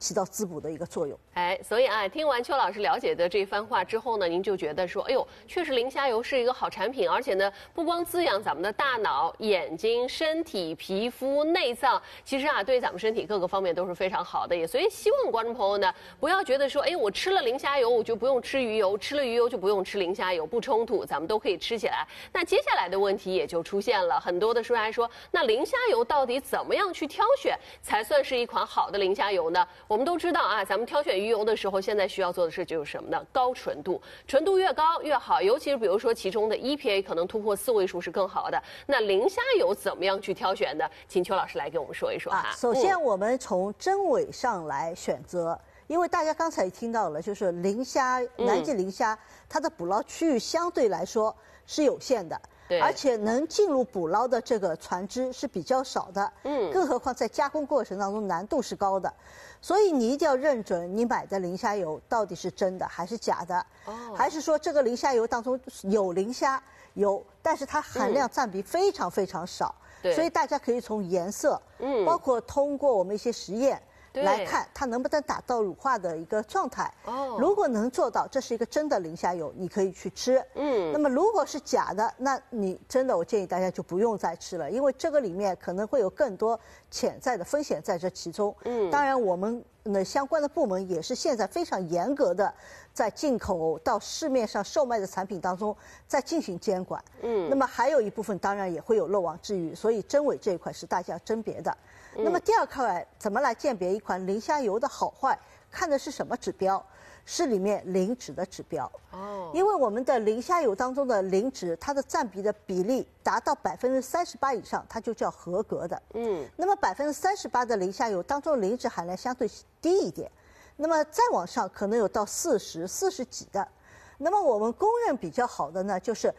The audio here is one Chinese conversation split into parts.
起到滋补的一个作用。 哎，所以啊，听完邱老师了解的这番话之后呢，您就觉得说，哎呦，确实磷虾油是一个好产品，而且呢，不光滋养咱们的大脑、眼睛、身体、皮肤、内脏，其实啊，对咱们身体各个方面都是非常好的。也所以希望观众朋友呢，不要觉得说，哎，我吃了磷虾油，我就不用吃鱼油，吃了鱼油就不用吃磷虾油，不冲突，咱们都可以吃起来。那接下来的问题也就出现了，很多的书还说，那磷虾油到底怎么样去挑选才算是一款好的磷虾油呢？我们都知道啊，咱们挑选鱼油的时候，现在需要做的事就是什么呢？高纯度，纯度越高越好，尤其是比如说其中的 EPA 可能突破4位数是更好的。那磷虾油怎么样去挑选呢？请邱老师来给我们说一说哈。 首先我们从真伪上来选择。因为大家刚才也听到了，就是磷虾、南极磷虾，它的捕捞区域相对来说是有限的，而且能进入捕捞的这个船只是比较少的，更何况在加工过程当中难度是高的，所以你一定要认准你买的磷虾油到底是真的还是假的，还是说这个磷虾油当中有磷虾油，但是它含量占比非常非常少，所以大家可以从颜色，包括通过我们一些实验。来看它能不能达到乳化的一个状态。如果能做到，这是一个真的磷虾油，你可以去吃。那么如果是假的，那你真的我建议大家就不用再吃了，因为这个里面可能会有更多潜在的风险在这其中。当然我们相关的部门也是现在非常严格的在进口到市面上售卖的产品当中在进行监管。那么还有一部分当然也会有漏网之鱼，所以真伪这一块是大家要甄别的。那么第二块怎么来鉴别一款磷虾油的好坏，看的是什么指标？是里面磷脂的指标。因为我们的磷虾油当中的磷脂，它的占比的比例达到38%以上，它就叫合格的。那么38%的磷虾油当中磷脂含量相对低一点，那么再往上可能有到40几的。那么我们公认比较好的呢，就是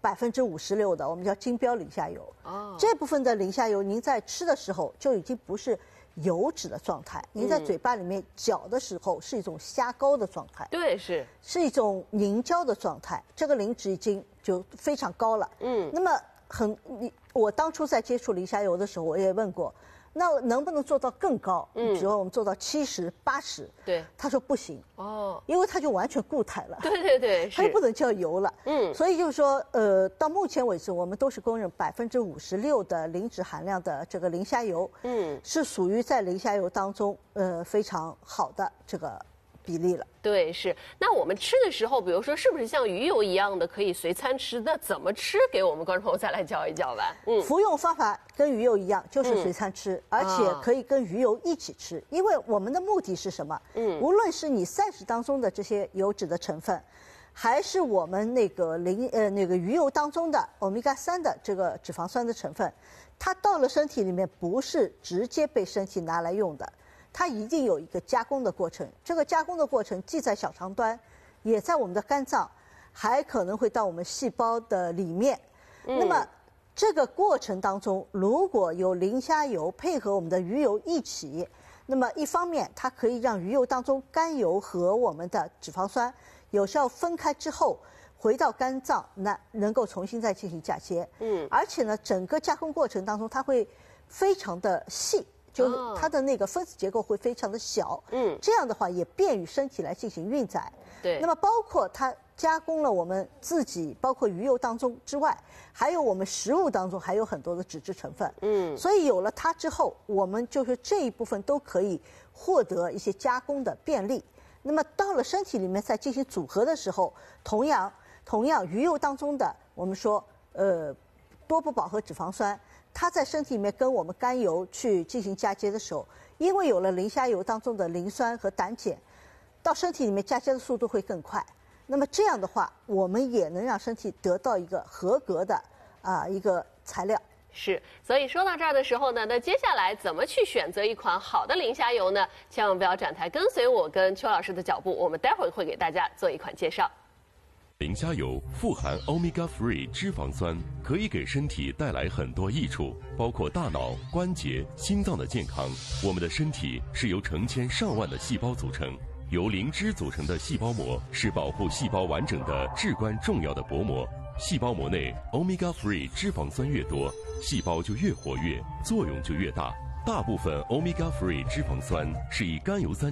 56%的，我们叫金标磷虾油。这部分的磷虾油，您在吃的时候就已经不是油脂的状态，您在嘴巴里面嚼的时候是一种虾膏的状态。 对，是一种凝胶的状态，这个磷脂已经就非常高了。那么我当初在接触磷虾油的时候，我也问过。那能不能做到更高？比如我们做到70、80。 对， 他说不行。因为它就完全固态了。 对， 它就不能叫油了。所以就是说，到目前为止，我们都是公认56%的磷脂含量的这个磷虾油，是属于在磷虾油当中非常好的这个比例了。 对，是。那我们吃的时候，比如说是不是像鱼油一样的可以随餐吃？那怎么吃？给我们观众朋友再来教一教吧。 服用方法跟鱼油一样，就是随餐吃，而且可以跟鱼油一起吃。因为我们的目的是什么？无论是你膳食当中的这些油脂的成分，还是我们那个鱼油当中的欧米伽3的这个脂肪酸的成分，它到了身体里面不是直接被身体拿来用的。它一定有一个加工的过程，这个加工的过程既在小肠端，也在我们的肝脏，还可能会到我们细胞的里面。那么这个过程当中，如果有磷虾油配合我们的鱼油一起，那么一方面它可以让鱼油当中甘油和我们的脂肪酸有效分开之后回到肝脏，那能够重新再进行嫁接。而且呢，整个加工过程当中它会非常的细。就是它的那个分子结构会非常的小，这样的话也便于身体来进行运载。 对， 那么包括它加工了我们自己，包括鱼油当中之外，还有我们食物当中还有很多的脂质成分。所以有了它之后，我们就是这一部分都可以获得一些加工的便利。那么到了身体里面再进行组合的时候，同样鱼油当中的我们说多不饱和脂肪酸。它在身体里面跟我们甘油去进行嫁接的时候，因为有了磷虾油当中的磷酸和胆碱，到身体里面嫁接的速度会更快。那么这样的话，我们也能让身体得到一个合格的一个材料。 是，所以说到这儿的时候呢，那接下来怎么去选择一款好的磷虾油呢？千万不要转台，跟随我跟邱老师的脚步，我们待会儿会给大家做一款介绍。 磷虾油富含 omega-3 脂肪酸，可以给身体带来很多益处，包括大脑、关节、心脏的健康。我们的身体是由成千上万的细胞组成，由磷脂组成的细胞膜是保护细胞完整的至关重要的薄膜。细胞膜内 omega-3 脂肪酸越多，细胞就越活跃，作用就越大。大部分 omega-3 脂肪酸是以甘油三